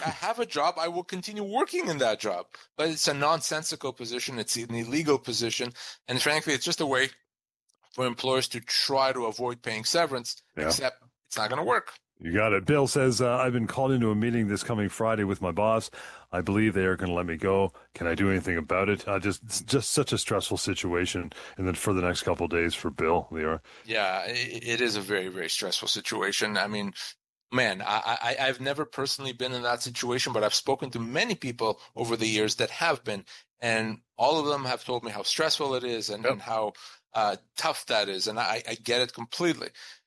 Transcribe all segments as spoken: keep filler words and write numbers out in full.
I have a job. I will continue working in that job. But it's a nonsensical position. It's an illegal position. And frankly, it's just a way for employers to try to avoid paying severance, yeah. except it's not going to work. You got it. Bill says, uh, I've been called into a meeting this coming Friday with my boss. I believe they are going to let me go. Can I do anything about it? Uh, just just such a stressful situation. And then for the next couple of days for Bill, Lior. Yeah, it, it is a very, very stressful situation. I mean, man, I, I, I've never personally been in that situation, but I've spoken to many people over the years that have been. And all of them have told me how stressful it is and, yep. and how uh, tough that is. And I, I get it completely.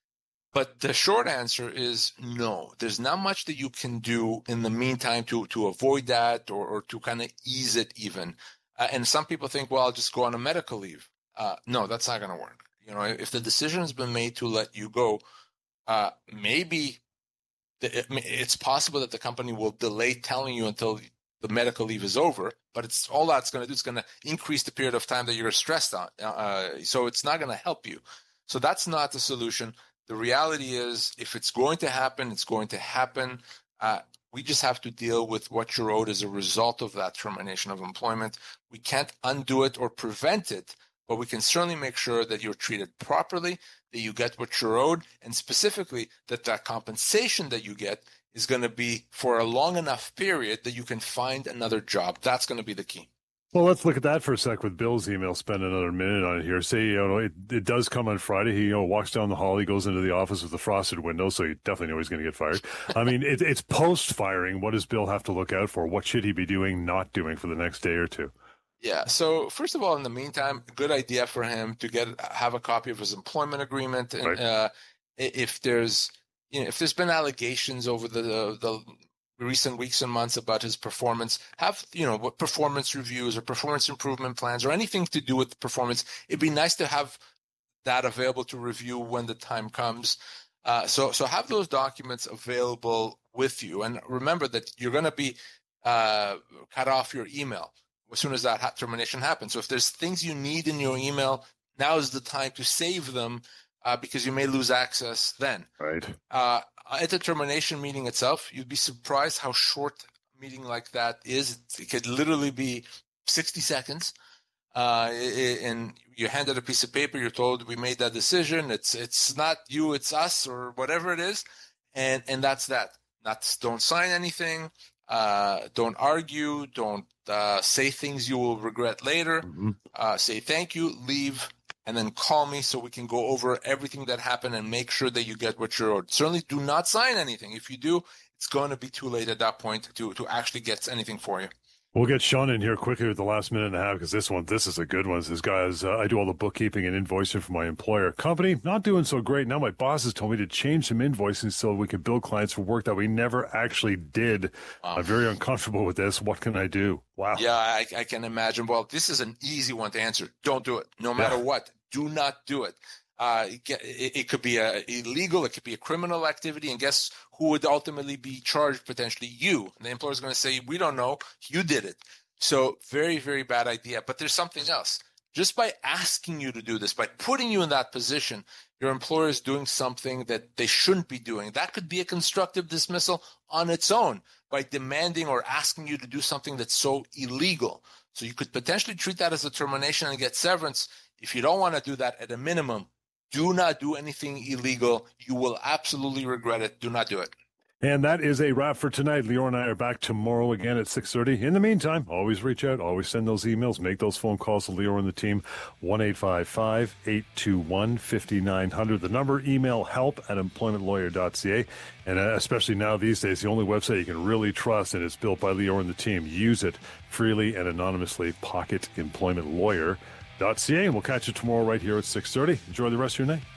But the short answer is no. There's not much that you can do in the meantime to, to avoid that or, or to kind of ease it even. Uh, and some people think, well, I'll just go on a medical leave. Uh, no, that's not going to work. You know, if the decision has been made to let you go, uh, maybe the, it's possible that the company will delay telling you until the medical leave is over. But it's all that's going to do is going to increase the period of time that you're stressed on. Uh, so it's not going to help you. So that's not the solution. The reality is, if it's going to happen, it's going to happen. Uh, we just have to deal with what you're owed as a result of that termination of employment. We can't undo it or prevent it, but we can certainly make sure that you're treated properly, that you get what you're owed, and specifically that that compensation that you get is going to be for a long enough period that you can find another job. That's going to be the key. Well, let's look at that for a sec with Bill's email. Spend another minute on it here. Say, you know, it, it does come on Friday. He, you know, walks down the hall. He goes into the office with the frosted windows, so you definitely know he's going to get fired. I mean, it, it's post-firing. What does Bill have to look out for? What should he be doing, not doing for the next day or two? Yeah. So first of all, in the meantime, good idea for him to get have a copy of his employment agreement. And right. uh, if there's, you know, if there's been allegations over the the, the recent weeks and months about his performance, have, you know, what performance reviews or performance improvement plans or anything to do with performance. It'd be nice to have that available to review when the time comes. Uh, so, so have those documents available with you. And remember that you're going to be uh, cut off your email as soon as that ha- termination happens. So if there's things you need in your email, now is the time to save them uh, because you may lose access then. Right. Uh, At the termination meeting itself, you'd be surprised how short a meeting like that is. It could literally be sixty seconds. Uh, and you're handed a piece of paper. You're told, we made that decision. It's it's not you, it's us, or whatever it is. And and that's that. Not, don't sign anything. Uh, don't argue. Don't uh, say things you will regret later. Mm-hmm. Uh, say thank you, leave. And then call me so we can go over everything that happened and make sure that you get what you're owed. Certainly do not sign anything. If you do, it's going to be too late at that point to, to actually get anything for you. We'll get Sean in here quickly with the last minute and a half because this one, this is a good one. This guy's, uh, I do all the bookkeeping and invoicing for my employer company. Not doing so great. Now my boss has told me to change some invoicing so we can bill clients for work that we never actually did. Wow. I'm very uncomfortable with this. What can I do? Wow. Yeah, I, I can imagine. Well, this is an easy one to answer. Don't do it. No matter yeah. what. Do not do it. Uh, it, it could be a illegal. It could be a criminal activity. And guess who would ultimately be charged? Potentially you. And the employer is going to say, we don't know. You did it. So very, very bad idea. But there's something else. Just by asking you to do this, by putting you in that position, your employer is doing something that they shouldn't be doing. That could be a constructive dismissal on its own by demanding or asking you to do something that's so illegal. So you could potentially treat that as a termination and get severance. If you don't want to do that, at a minimum, do not do anything illegal. You will absolutely regret it. Do not do it. And that is a wrap for tonight. Lior and I are back tomorrow again at six thirty. In the meantime, always reach out, always send those emails, make those phone calls to Lior and the team, one eight five five, eight two one, five nine zero zero. The number, email help at employment lawyer dot c a. And especially now these days, the only website you can really trust, and it's built by Lior and the team. Use it freely and anonymously, pocket employment lawyer dot c a. And we'll catch you tomorrow right here at six thirty. Enjoy the rest of your night.